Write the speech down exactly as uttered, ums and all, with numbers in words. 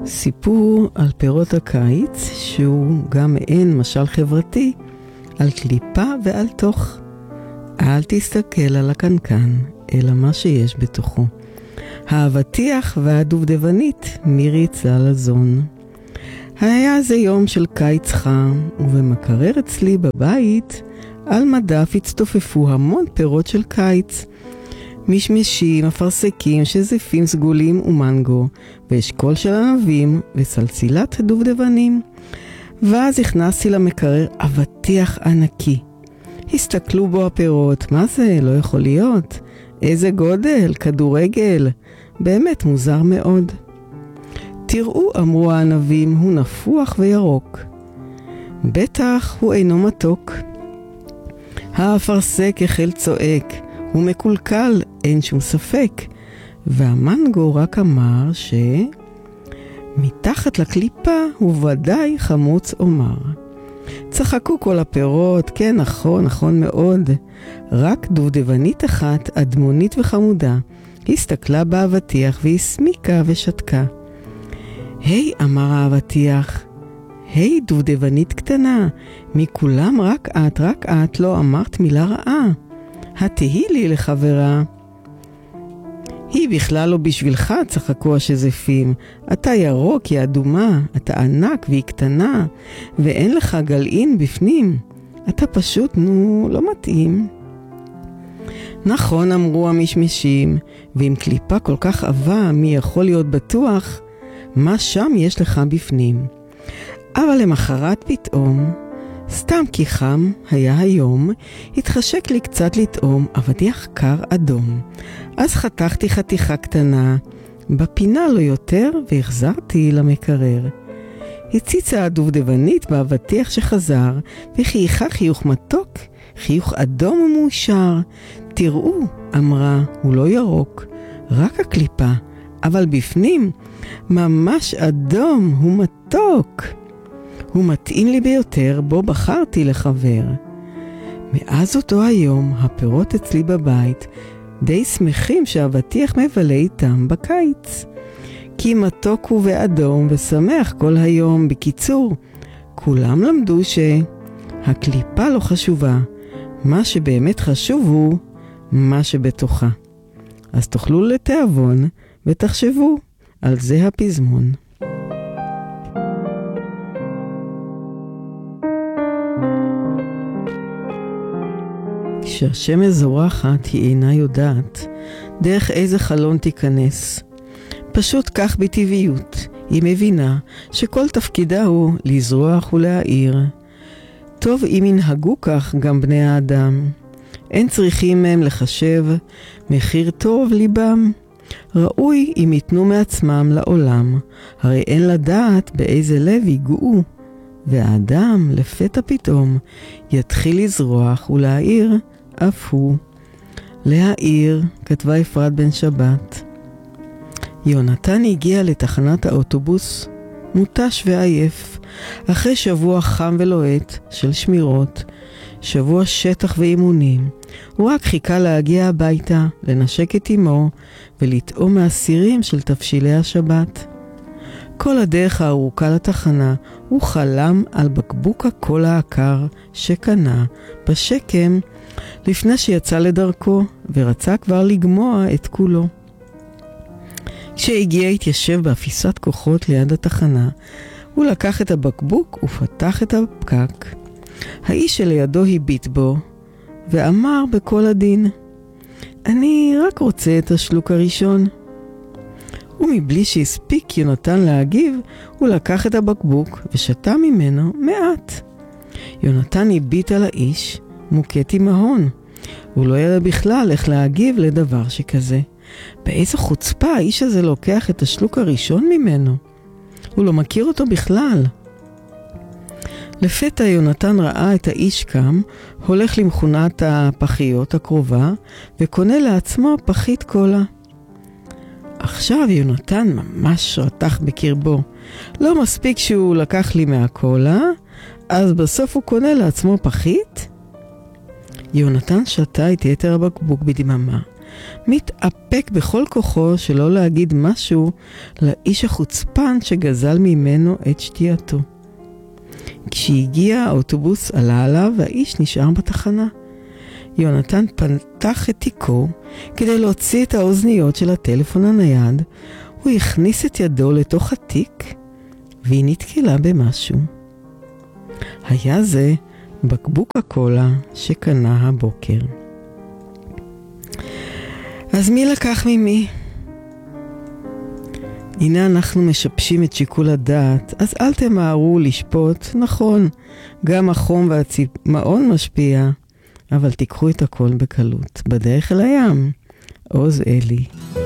סיפור על פירות הקיץ, שהוא גם מעין משל חברתי, על קליפה ועל תוך. אל תסתכל על הקנקן, אלא מה שיש בתוכו. האבטיח והדובדבנית מריצה לזון. היה זה יום של קיץ חם, ובמקרר אצלי בבית, על מדף הצטופפו המון פירות של קיץ. משמשים, אפרסקים, שזפים סגולים ומנגו, ואשכול של ענבים, וסלסילת דובדבנים. ואז הכנסתי למקרר אבטיח ענקי. הסתכלו בו הפירות, מה זה? לא יכול להיות. איזה גודל, כדורגל. באמת מוזר מאוד. תראו, אמרו הענבים, הוא נפוח וירוק. בטח הוא אינו מתוק. האפרסק החל צועק, הוא מקולקל, אין שום ספק. והמנגו רק אמר שמתחת לקליפה הוא ודאי חמוץ אומר. צחקו כל הפירות, כן, נכון, נכון מאוד. רק דובדבנית אחת, אדמונית וחמודה, הסתכלה באבטיח והסמיקה ושתקה. היי, אמר האבטיח, היי, דובדבנית קטנה, מכולם רק את, רק את לא אמרת מילה רעה. התהי לי לחברה. היא בכלל לא בשבילך, צחקו השזפים. אתה ירוק, היא אדומה, אתה ענק והיא קטנה, ואין לך גלעין בפנים. אתה פשוט, נו, לא מתאים. נכון, אמרו המשמשים, ועם קליפה כל כך עבה, מי יכול להיות בטוח מה שם יש לך בפנים. אבל למחרת פתאום, סתם כי חם היה היום, התחשק לי קצת לטעום אבטיח קר אדום. אז חתכתי חתיכה קטנה, בפינה לא יותר, והחזרתי למקרר. הציצה הדובדבנית באבטיח שחזר, וחייכה חיוך מתוק, חיוך אדום ומאושר. תראו, אמרה, הוא לא ירוק, רק הקליפה, אבל בפנים ממש אדום, הוא מתוק. הוא מתאים לי ביותר, בו בחרתי לחבר. מאז אותו היום, הפירות אצלי בבית די שמחים שהאבטיח מבלה איתם בקיץ. כי מתוק הוא ואדום ושמח כל היום. בקיצור, כולם למדו שהקליפה לא חשובה. מה שבאמת חשוב הוא מה שבתוכה. אז תאכלו לתיאבון ותחשבו על זה הפזמון. כשהשמש זורחת היא אינה יודעת דרך איזה חלון תיכנס. פשוט כך בטבעיות היא מבינה שכל תפקידה הוא לזרוח ולהאיר. טוב אם ינהגו כך גם בני האדם. אין צריכים מהם לחשב מחיר טוב ליבם. ראוי אם ייתנו מעצמם לעולם, הרי אין לדעת באיזה לב ייגעו. והאדם לפתע פתאום יתחיל לזרוח ולהאיר אף הוא. להאיר, כתבה אפרת בן שבת. יונתן הגיע לתחנת האוטובוס, מוטש ועייף, אחרי שבוע חם ולוהט של שמירות, שבוע שטח ואימונים. הוא רק חיכה להגיע הביתה, לנשק את אמו ולטעום מהסירים של תבשילי השבת. כל הדרך הארוכה לתחנה הוא חלם על בקבוק הקולה הקר שקנה בשקם לפני שיצא לדרכו, ורצה כבר לגמוע את כולו. כשהגיע התיישב באפיסת כוחות ליד התחנה, הוא לקח את הבקבוק ופתח את הפקק. האיש שלידו הביט בו ואמר בקול עדין, אני רק רוצה את השלוק הראשון. ומבלי שהספיק יונתן להגיב, הוא לקח את הבקבוק ושתה ממנו מעט. יונתן הביט על האיש מוקט עם ההון. הוא לא ידע בכלל איך להגיב לדבר שכזה. באיזו חוצפה האיש הזה לוקח את השלוק הראשון ממנו. הוא לא מכיר אותו בכלל. לפתע יונתן ראה את האיש קם, הולך למכונת הפחיות הקרובה, וקונה לעצמו פחית קולה. עכשיו יונתן ממש רתח בקרבו. לא מספיק שהוא לקח לי מהקולה, אז בסוף הוא קונה לעצמו פחית? יונתן שתה את יתר הבקבוק בדממה, מתאפק בכל כוחו שלא להגיד משהו לאיש החוצפן שגזל ממנו את שתייתו. כשהגיע האוטובוס עלה עליו והאיש נשאר בתחנה. יונתן פתח את תיקו כדי להוציא את האוזניות של הטלפון הנייד. הוא הכניס את ידו לתוך התיק והיא נתקלה במשהו. היה זה בקבוק הקולה שקנה הבוקר. אז מי לקח ממי? הנה אנחנו משבשים את שיקול הדעת, אז אל תמהרו לשפוט. נכון, גם החום והצמאון משפיע, אבל תיקחו את הכל בקלות. בדרך אל הים, עוז אלי.